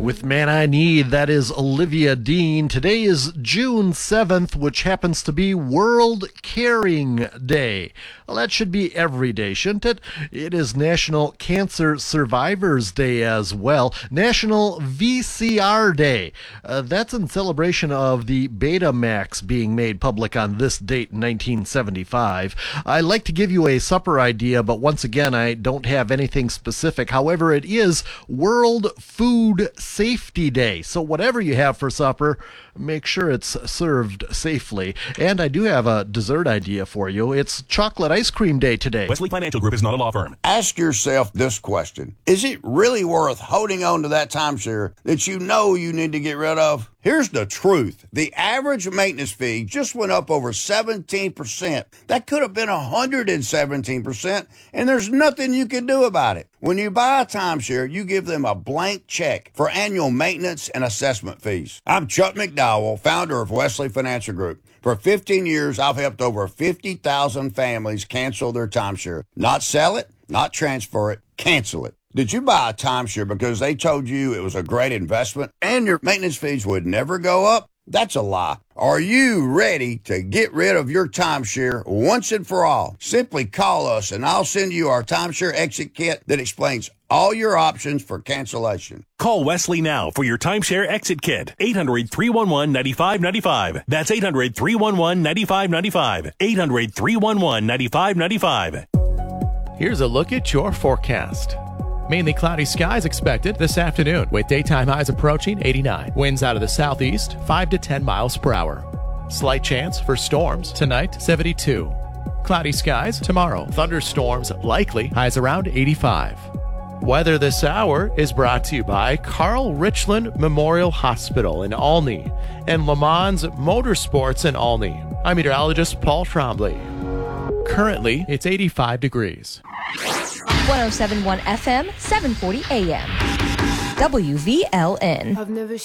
With Man I Need, that is Olivia Dean. Today is June 7th, which happens to be World Caring Day. Well, that should be every day, shouldn't it? It is National Cancer Survivors Day as well. National VCR Day. That's in celebration of the Betamax being made public on this date in 1975. I'd like to give you a supper idea, but once again, I don't have anything specific. However, it is World Food Safety Day. So whatever you have for supper, make sure it's served safely. And I do have a dessert idea for you. It's Chocolate Ice Cream Day today. Wesley Financial Group is not a law firm. Ask yourself this question. Is it really worth holding on to that timeshare that you know you need to get rid of? Here's the truth. The average maintenance fee just went up over 17%. That could have been 117%, and there's nothing you can do about it. When you buy a timeshare, you give them a blank check for annual maintenance and assessment fees. I'm Chuck McDowell, founder of Wesley Financial Group. For 15 years, I've helped over 50,000 families cancel their timeshare. Not sell it, not transfer it, cancel it. Did you buy a timeshare because they told you it was a great investment and your maintenance fees would never go up? That's a lie. Are you ready to get rid of your timeshare once and for all? Simply call us and I'll send you our timeshare exit kit that explains all your options for cancellation. Call Wesley now for your timeshare exit kit. 800-311-9595. That's 800-311-9595. 800-311-9595. Here's a look at your forecast. Mainly cloudy skies expected this afternoon, with daytime highs approaching 89. Winds out of the southeast, 5 to 10 miles per hour. Slight chance for storms tonight, 72. Cloudy skies tomorrow. Thunderstorms likely, highs around 85. Weather this hour is brought to you by Carl Richland Memorial Hospital in Olney and Le Mans Motorsports in Olney. I'm meteorologist Paul Trombley. Currently, it's 85 degrees. 107.1 FM, 740 AM. WVLN.